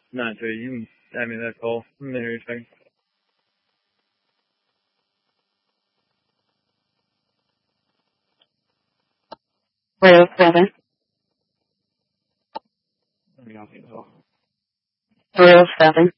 Not to you can have me that call. I'm there a second. Row 7. Let me off the call. Row 7.